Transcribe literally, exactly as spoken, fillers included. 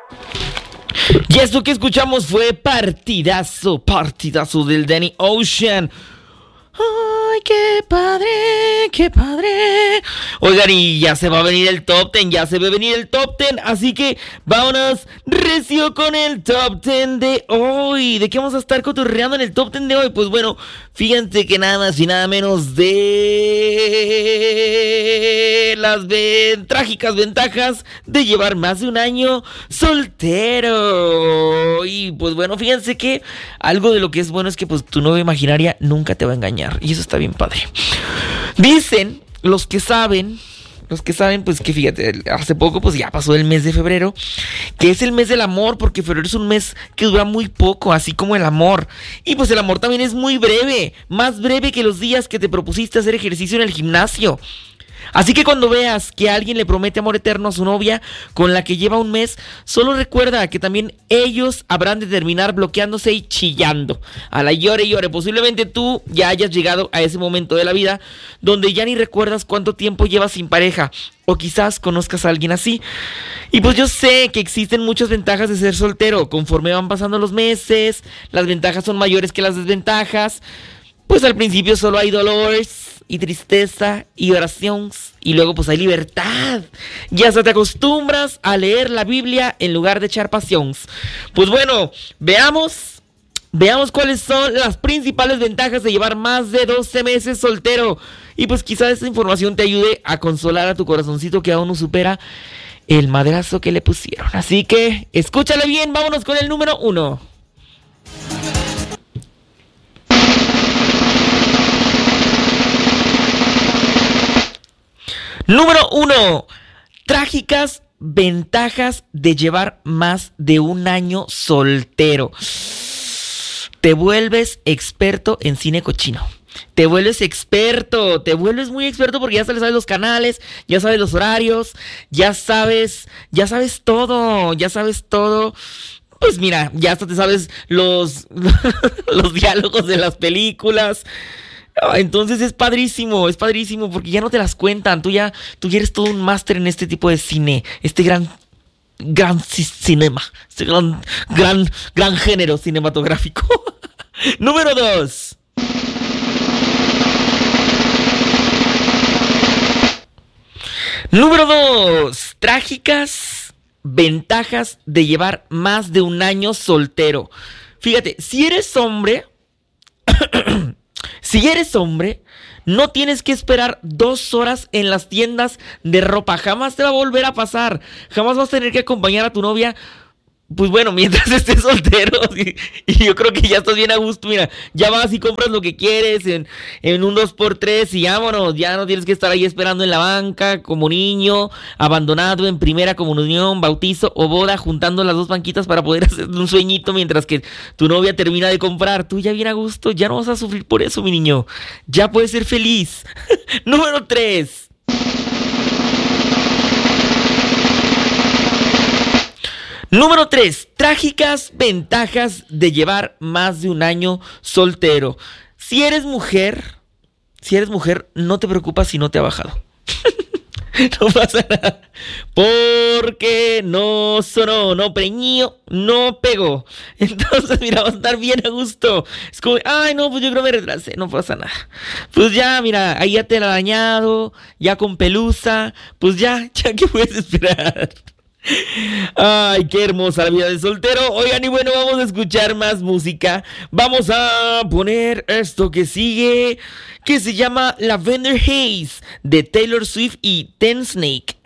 Y esto que escuchamos fue partidazo, partidazo del Danny Ocean. ¡Ay, qué padre, qué padre! Oigan, y ya se va a venir el top ten, ya se va a venir el top ten. Así que vámonos recio con el top ten de hoy. ¿De qué vamos a estar cotorreando en el top ten de hoy? Pues bueno, fíjense que nada más y nada menos de las ven- trágicas ventajas de llevar más de un año soltero. Y pues bueno, fíjense que algo de lo que es bueno es que pues tu novia imaginaria nunca te va a engañar. Y eso está bien padre. Dicen los que saben, los que saben, pues que fíjate, hace poco pues ya pasó el mes de febrero, que es el mes del amor, porque febrero es un mes que dura muy poco, así como el amor. Y pues el amor también es muy breve, más breve que los días que te propusiste hacer ejercicio en el gimnasio. Así que cuando veas que alguien le promete amor eterno a su novia con la que lleva un mes, solo recuerda que también ellos habrán de terminar bloqueándose y chillando. A la llore y llore. Posiblemente tú ya hayas llegado a ese momento de la vida donde ya ni recuerdas cuánto tiempo llevas sin pareja. O quizás conozcas a alguien así. Y pues yo sé que existen muchas ventajas de ser soltero. Conforme van pasando los meses, las ventajas son mayores que las desventajas. Pues al principio solo hay dolores y tristeza y oraciones, y luego pues hay libertad. Y hasta te acostumbras a leer la Biblia en lugar de echar pasiones. Pues bueno, veamos, veamos cuáles son las principales ventajas de llevar más de doce meses soltero. Y pues quizás esta información te ayude a consolar a tu corazoncito que aún no supera el madrazo que le pusieron. Así que escúchale bien, vámonos con el número uno. Número uno. Trágicas ventajas de llevar más de un año soltero. Te vuelves experto en cine cochino. Te vuelves experto, te vuelves muy experto porque ya sabes los canales, ya sabes los horarios, ya sabes, ya sabes todo, ya sabes todo. Pues mira, ya hasta te sabes los, los diálogos de las películas. Entonces es padrísimo, es padrísimo porque ya no te las cuentan. Tú ya, tú ya eres todo un máster en este tipo de cine, este gran, gran ci- cinema, este gran, gran, gran género cinematográfico. Número dos. Número dos. Trágicas ventajas de llevar más de un año soltero. Fíjate, si eres hombre... Si eres hombre, no tienes que esperar dos horas en las tiendas de ropa. Jamás te va a volver a pasar. Jamás vas a tener que acompañar a tu novia. Pues bueno, mientras estés soltero. Y, y yo creo que ya estás bien a gusto. Mira, ya vas y compras lo que quieres en, en un dos por tres y vámonos. Ya no tienes que estar ahí esperando en la banca como niño, abandonado en primera comunión, bautizo o boda, juntando las dos banquitas para poder hacer un sueñito mientras que tu novia termina de comprar. Tú ya bien a gusto, ya no vas a sufrir por eso, mi niño. Ya puedes ser feliz. Número tres. Número tres. Trágicas ventajas de llevar más de un año soltero. Si eres mujer, si eres mujer, no te preocupas si no te ha bajado. No pasa nada. Porque no sonó, no preñó, no pegó. Entonces, mira, va a estar bien a gusto. Es como, ay, no, pues yo creo que me retrasé, no pasa nada. Pues ya, mira, ahí ya te la ha dañado, ya con pelusa. Pues ya, ya que puedes esperar. Ay, qué hermosa la vida de soltero. Oigan, y bueno, vamos a escuchar más música. Vamos a poner esto que sigue, que se llama Lavender Haze de Taylor Swift y Ten Snake.